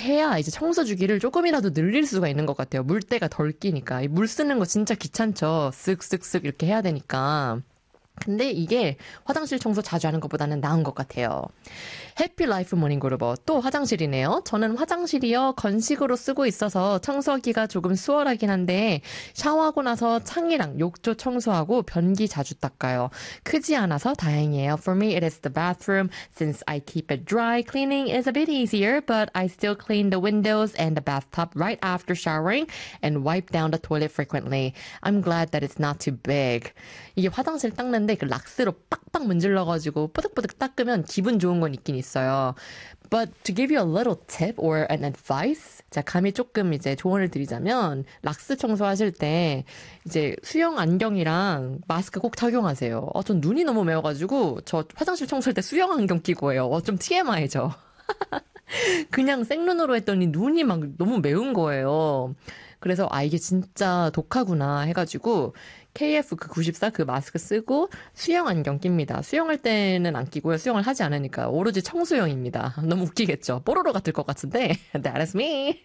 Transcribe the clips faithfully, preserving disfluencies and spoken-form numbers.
해야 이제 청소 주기를 조금이라도 늘릴 수가 있는 것 같아요. 물때가 덜 끼니까. 이 물 쓰는 거 진짜 귀찮죠. 쓱쓱쓱 이렇게 해야 되니까. 근데 이게 화장실 청소 자주 하는 것보다는 나은 것 같아요. 해피라이프 모닝그루버 또 화장실이네요. 저는 화장실이요 건식으로 쓰고 있어서 청소하기가 조금 수월하긴 한데 샤워하고 나서 창이랑 욕조 청소하고 변기 자주 닦아요. 크지 않아서 다행이에요. For me it is the bathroom since I keep it dry. Cleaning is a bit easier but I still clean the windows and the bathtub right after showering and wipe down the toilet frequently. I'm glad that it's not too big. 이게 화장실 닦는데 그 락스로 빡빡 문질러가지고 뿌득뿌득 닦으면 기분 좋은 건 있긴 있어요. But to give you a little tip or an advice, 자 감히 조금 이제 조언을 드리자면 락스 청소하실 때 이제 수영 안경이랑 마스크 꼭 착용하세요. 어, 전 눈이 너무 매워가지고 저 화장실 청소할 때 수영 안경 끼고 해요. 어, 좀 티엠아이죠. 그냥 생눈으로 했더니 눈이 막 너무 매운 거예요. 그래서 아 이게 진짜 독하구나 해가지고 케이에프 그 구십사 그 마스크 쓰고 수영 안경 낍니다. 수영할 때는 안 끼고요. 수영을 하지 않으니까 오로지 청소용입니다. 너무 웃기겠죠? 뽀로로 같을 것 같은데 That is me.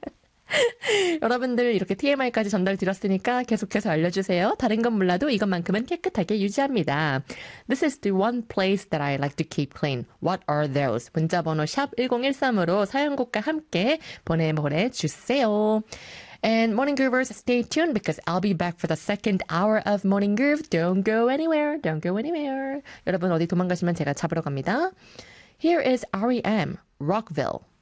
여러분들 이렇게 티엠아이까지 전달드렸으니까 계속해서 알려주세요. 다른 건 몰라도 이것만큼은 깨끗하게 유지합니다. This is the one place that I like to keep clean. What are those? 문자번호 샵 일공일삼으로 사연곡과 함께 보내보내주세요. And Morning Groovers, stay tuned because I'll be back for the second hour of Morning Groove. Don't go anywhere. Don't go anywhere. 여러분 어디 도망가시면 제가 잡으러 갑니다. Here is R E M, Rockville.